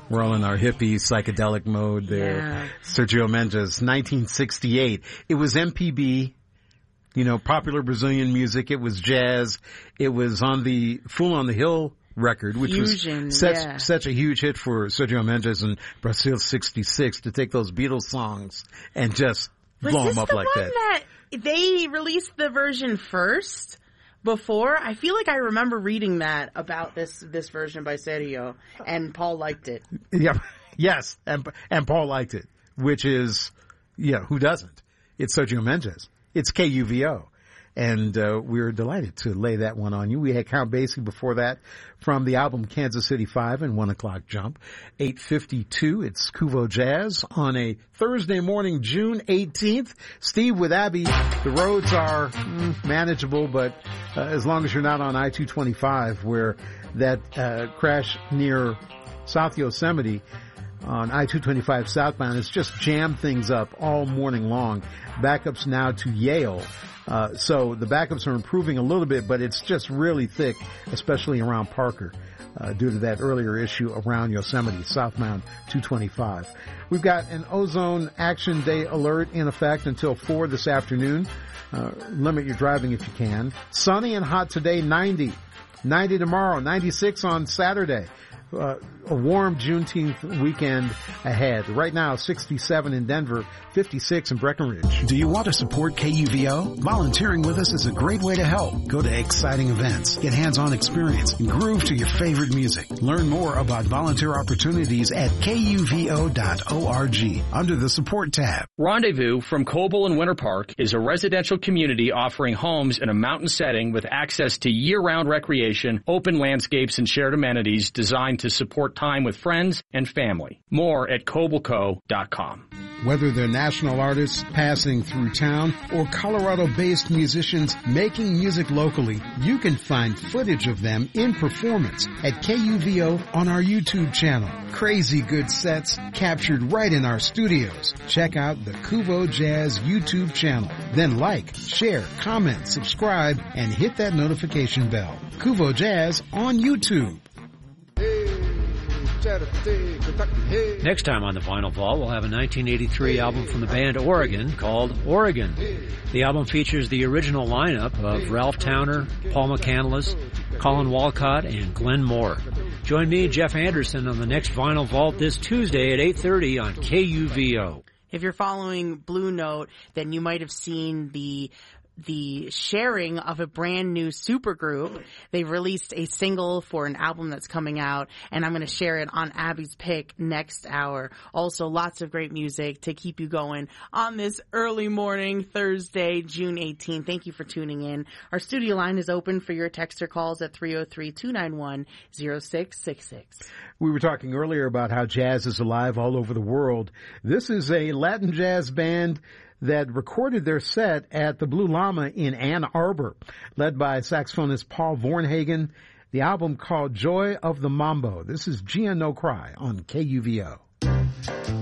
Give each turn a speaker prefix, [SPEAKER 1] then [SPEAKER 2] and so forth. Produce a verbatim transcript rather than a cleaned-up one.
[SPEAKER 1] We're all in our hippie psychedelic mode there.
[SPEAKER 2] Yeah.
[SPEAKER 1] Sergio Mendes, nineteen sixty-eight. It was M P B, you know, popular Brazilian music. It was jazz. It was on the Fool on the Hill record, which
[SPEAKER 2] Fusion,
[SPEAKER 1] was such,
[SPEAKER 2] yeah.
[SPEAKER 1] such a huge hit for Sergio Mendes in Brazil sixty-six to take those Beatles songs and just
[SPEAKER 2] Was
[SPEAKER 1] blow
[SPEAKER 2] this
[SPEAKER 1] them up
[SPEAKER 2] the
[SPEAKER 1] like
[SPEAKER 2] one
[SPEAKER 1] that.
[SPEAKER 2] that they released the version first? Before, I feel like I remember reading that about this this version by Sergio, and Paul liked it.
[SPEAKER 1] Yeah, yes, and and Paul liked it, which is, yeah, who doesn't? It's Sergio Mendes. It's K U V O. And uh, we were delighted to lay that one on you. We had Count Basie before that from the album Kansas City five and one o'clock Jump. eight fifty-two, it's Kuvo Jazz on a Thursday morning, June eighteenth. Steve with Abby, the roads are mm, manageable, but uh, as long as you're not on I two twenty-five, where that uh, crash near South Yosemite on I two twenty-five southbound has just jammed things up all morning long. Backups now to Yale. Uh, so the backups are improving a little bit, but it's just really thick, especially around Parker, uh, due to that earlier issue around Yosemite, southbound two twenty-five. We've got an ozone action day alert in effect until four this afternoon. Uh, limit your driving if you can. Sunny and hot today, ninety. ninety tomorrow, ninety-six on Saturday. Uh, a warm Juneteenth weekend ahead. Right now, sixty-seven in Denver, fifty-six in Breckenridge.
[SPEAKER 3] Do you want to support K U V O? Volunteering with us is a great way to help. Go to exciting events, get hands-on experience, and groove to your favorite music. Learn more about volunteer opportunities at K U V O dot org under the support tab.
[SPEAKER 4] Rendezvous from Coble and Winter Park is a residential community offering homes in a mountain setting with access to year-round recreation, open landscapes, and shared amenities designed to support time with friends and family. More at coble co dot com.
[SPEAKER 3] Whether they're national artists passing through town or Colorado-based musicians making music locally, you can find footage of them in performance at K U V O on our YouTube channel. Crazy good sets captured right in our studios. Check out the Kuvo Jazz YouTube channel. Then like, share, comment, subscribe, and hit that notification bell. Kuvo Jazz on YouTube.
[SPEAKER 5] Next time on the Vinyl Vault, we'll have a nineteen eighty-three album from the band Oregon called Oregon. The album features the original lineup of Ralph Towner, Paul McCandless, Colin Walcott, and Glenn Moore. Join me, Jeff Anderson, on the next Vinyl Vault this Tuesday at eight thirty on K U V O.
[SPEAKER 2] If you're following Blue Note, then you might have seen the the sharing of a brand new supergroup. They've released a single for an album that's coming out, and I'm going to share it on Abby's Pick next hour. Also, lots of great music to keep you going on this early morning Thursday, June eighteenth. Thank you for tuning in. Our studio line is open for your text or calls at three oh three, two nine one, oh six six six.
[SPEAKER 1] We were talking earlier about how jazz is alive all over the world. This is a Latin jazz band that recorded their set at the Blue Llama in Ann Arbor, led by saxophonist Paul Vornhagen. The album called Joy of the Mambo. This is Gia No Cry on K U V O.